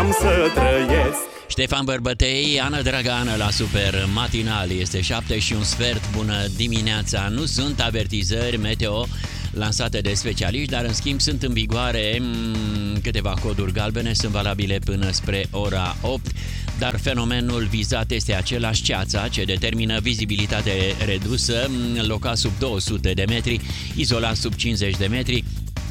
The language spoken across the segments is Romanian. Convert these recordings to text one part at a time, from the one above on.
am să trăiesc. Ștefan Bărbătei, Ana Dragană la Super Matinal. Este 7:15. Bună dimineața. Nu sunt avertizări meteo lansate de specialiști, dar în schimb sunt în vigoare câteva coduri galbene, sunt valabile până spre ora 8, dar fenomenul vizat este același, ceața, ce determină vizibilitate redusă, local sub 200 de metri, izolat sub 50 de metri.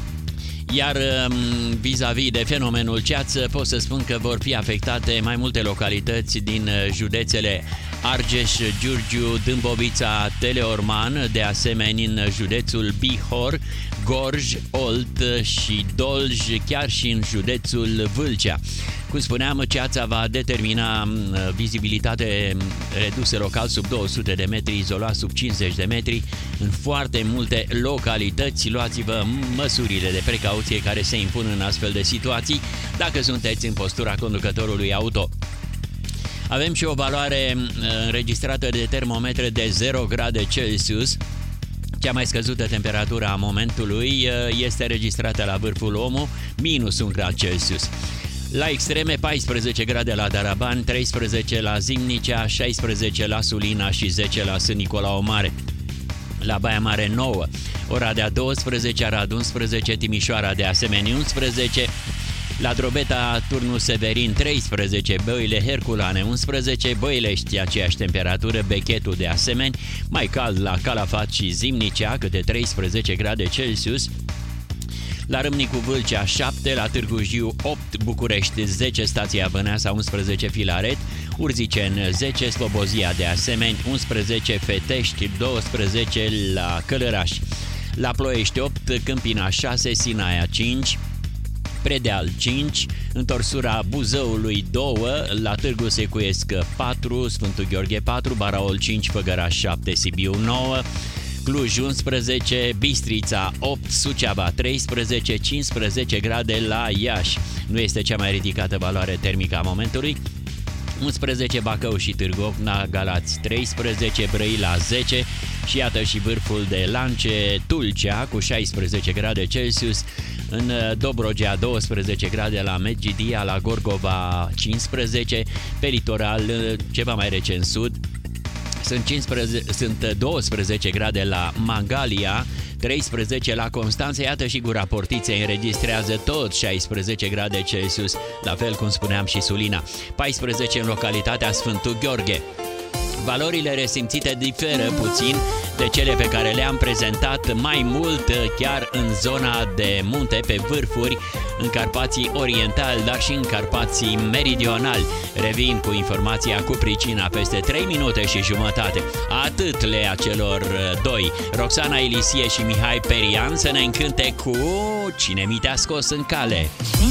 Iar vis-a-vis de fenomenul ceață, pot să spun că vor fi afectate mai multe localități din județele Argeș, Giurgiu, Dâmbovița, Teleorman, de asemenea în județul Bihor, Gorj, Olt și Dolj, chiar și în județul Vâlcea. Cum spuneam, ceața va determina vizibilitate redusă local sub 200 de metri, izolat sub 50 de metri în foarte multe localități. Luați-vă măsurile de precauție care se impun în astfel de situații dacă sunteți în postura conducătorului auto. Avem și o valoare înregistrată de termometre de 0 grade Celsius. Cea mai scăzută temperatură a momentului este registrată la vârful Omu, minus 1 grad Celsius. La extreme, 14 grade la Darabani, 13 la Zimnicea, 16 la Sulina și 10 la Sân Nicolau Mare. La Baia Mare 9, Oradea 12, Arad 11, Timișoara de asemenea 11, la Drobeta, Turnul Severin 13, Băile Herculane 11, Băilești aceeași temperatură, Bechetul de asemenea, mai cald la Calafat și Zimnicea, câte 13 grade Celsius. La Râmnicu Vâlcea 7, la Târgu Jiu 8, București 10, Stația Băneasa 11, Filaret, Urzicen 10, Slobozia de asemenea 11, Fetești 12, la Călăraș. La Ploiești 8, Câmpina 6, Sinaia 5, Predeal 5, întorsura Buzăului 2, la Târgu Secuiesc 4, Sfântul Gheorghe 4, Baraol 5, Făgăraș 7, Sibiu 9, Cluj 11, Bistrița 8, Suceava 13, 15 grade la Iași. Nu este cea mai ridicată valoare termică a momentului. 11 Bacău și Târgu Ocna, Galați 13, Brăila 10 și iată și vârful de lance, Tulcea cu 16 grade Celsius, în Dobrogea 12 grade, la Medgidia, la Gorgova 15, pe litoral ceva mai rece în sud, sunt 12 grade la Mangalia, 13 la Constanța, iată și Gura Portiței înregistrează tot 16 grade Celsius, la fel cum spuneam și Sulina, 14 în localitatea Sfântul Gheorghe. Valorile resimțite diferă puțin de cele pe care le-am prezentat, mai mult chiar în zona de munte, pe vârfuri, în Carpații Orientali, dar și în Carpații Meridionali. Revin cu informația cu pricina peste 3 minute și jumătate. Atât lea celor doi, Roxana Ilisie și Mihai Perian, să ne încânte cu Cine mi te-a scos în cale.